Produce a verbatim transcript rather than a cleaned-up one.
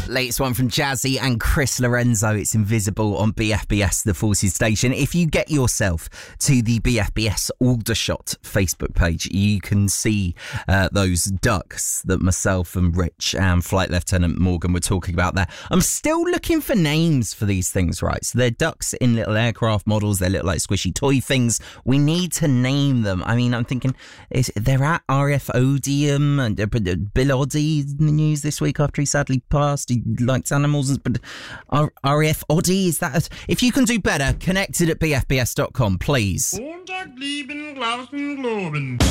Latest one from Jazzy and Chris Lorenzo. It's Invisible on B F B S, the Forces station. If you get yourself to the B F B S Aldershot Facebook page, you can see uh, those ducks that myself and Rich and Flight Lieutenant Morgan were talking about there. I'm still looking for names for these things, right? So they're ducks in little aircraft models. They look like squishy toy things. We need to name them. I mean, I'm thinking is they're at R F Odium and uh, Bill Oddie in the news this week after he sadly passed. He likes animals, but R- RAF Oddie, is that a, if you can do better, connected at b f b s dot com, please.